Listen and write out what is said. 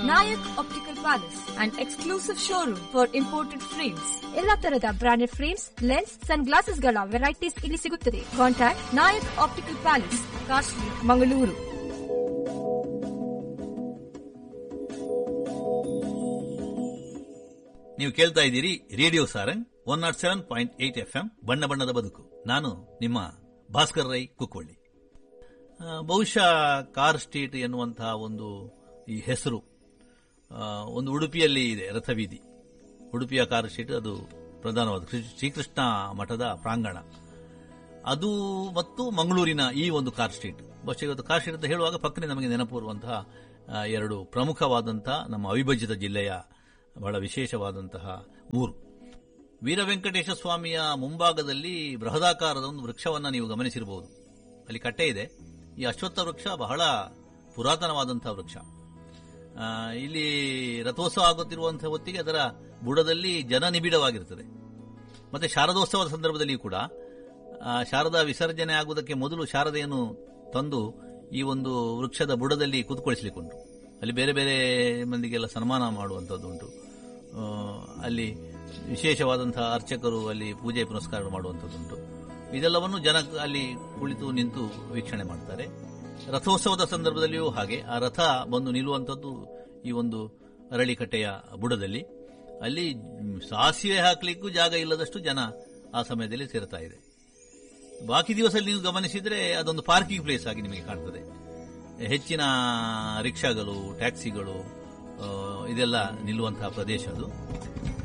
Nayak optical palace, an exclusive showroom for imported frames. ಎಲ್ಲಾ ತರದ branded frames, lens, ಸನ್ glasses ಗಳ varieties ಇಲ್ಲಿ ಸಿಗುತ್ತದೆ. Contact Nayak optical palace, car street, Mangaluru. ನೀವು ಕೇಳ್ತಾ ಇದ್ದೀರಿ ರೇಡಿಯೋ ಸಾರಂಗ್ 107.8 FM, ಬಣ್ಣ ಬಣ್ಣದ ಬದುಕು. ನಾನು ನಿಮ್ಮ ಭಾಸ್ಕರ್ ರೈ ಕುಕ್ಕೊಳ್ಳಿ. ಬಹುಶಃ ಕಾರ್ ಸ್ಟ್ರೀಟ್ ಎನ್ನುವಂತಹ ಒಂದು ಈ ಹೆಸರು ಒಂದು ಉಡುಪಿಯಲ್ಲಿ ಇದೆ, ರಥಬೀದಿ. ಉಡುಪಿಯ ಕಾರ್ ಸ್ಟ್ರೀಟ್ ಅದು ಪ್ರಧಾನವಾದ ಶ್ರೀಕೃಷ್ಣ ಮಠದ ಪ್ರಾಂಗಣ ಅದು, ಮತ್ತು ಮಂಗಳೂರಿನ ಈ ಒಂದು ಕಾರ್ ಸ್ಟ್ರೀಟ್. ಬಹುಶಃ ಇವತ್ತು ಕಾರ್ ಸ್ಟ್ರೀಟ್ ಅಂತ ಹೇಳುವಾಗ ಪಕ್ಕನೆ ನಮಗೆ ನೆನಪು ಬರುವಂತಹ ಎರಡು ಪ್ರಮುಖವಾದಂತಹ ನಮ್ಮ ಅವಿಭಜಿತ ಜಿಲ್ಲೆಯ ಬಹಳ ವಿಶೇಷವಾದಂತಹ ಊರು. ವೀರವೆಂಕಟೇಶ ಸ್ವಾಮಿಯ ಮುಂಭಾಗದಲ್ಲಿ ಬೃಹದಾಕಾರದ ಒಂದು ವೃಕ್ಷವನ್ನು ನೀವು ಗಮನಿಸಿರಬಹುದು. ಅಲ್ಲಿ ಕಟ್ಟೆ ಇದೆ. ಈ ಅಶ್ವತ್ಥ ವೃಕ್ಷ ಬಹಳ ಪುರಾತನವಾದಂತಹ ವೃಕ್ಷ. ಇಲ್ಲಿ ರಥೋತ್ಸವ ಆಗುತ್ತಿರುವಂತಹ ಹೊತ್ತಿಗೆ ಅದರ ಬುಡದಲ್ಲಿ ಜನ ನಿಬಿಡವಾಗಿರುತ್ತದೆ. ಮತ್ತೆ ಶಾರದೋತ್ಸವದ ಸಂದರ್ಭದಲ್ಲಿ ಕೂಡ ಶಾರದಾ ವಿಸರ್ಜನೆ ಆಗುವುದಕ್ಕೆ ಮೊದಲು ಶಾರದೆಯನ್ನು ತಂದು ಈ ಒಂದು ವೃಕ್ಷದ ಬುಡದಲ್ಲಿ ಕೂತ್ಕೊಳಿಸಲಿಕ್ಕುಂಟು. ಅಲ್ಲಿ ಬೇರೆ ಬೇರೆ ಮಂದಿಗೆಲ್ಲ ಸನ್ಮಾನ ಮಾಡುವಂಥದ್ದುಂಟು. ಅಲ್ಲಿ ವಿಶೇಷವಾದಂತಹ ಅರ್ಚಕರು ಅಲ್ಲಿ ಪೂಜೆ ಪುನಸ್ಕಾರ ಮಾಡುವಂಥದ್ದುಂಟು. ಇದೆಲ್ಲವನ್ನು ಜನ ಅಲ್ಲಿ ಕುಳಿತು ನಿಂತು ವೀಕ್ಷಣೆ ಮಾಡ್ತಾರೆ. ರಥೋತ್ಸವದ ಸಂದರ್ಭದಲ್ಲಿಯೂ ಹಾಗೆ ಆ ರಥ ಬಂದು ನಿಲ್ಲುವಂಥದ್ದು ಈ ಒಂದು ಅರಳಿಕಟ್ಟೆಯ ಬುಡದಲ್ಲಿ. ಅಲ್ಲಿ ಸಾಸಿವೆ ಹಾಕಲಿಕ್ಕೂ ಜಾಗ ಇಲ್ಲದಷ್ಟು ಜನ ಆ ಸಮಯದಲ್ಲಿ ಸೇರ್ತಾ ಇದೆ. ಬಾಕಿ ದಿವಸದಲ್ಲಿ ನೀವು ಗಮನಿಸಿದರೆ ಅದೊಂದು ಪಾರ್ಕಿಂಗ್ ಪ್ಲೇಸ್ ಆಗಿ ನಿಮಗೆ ಕಾಣ್ತದೆ. ಹೆಚ್ಚಿನ ರಿಕ್ಷಾಗಳು, ಟ್ಯಾಕ್ಸಿಗಳು ಇದೆಲ್ಲ ನಿಲ್ಲುವಂತಹ ಪ್ರದೇಶ ಅದು.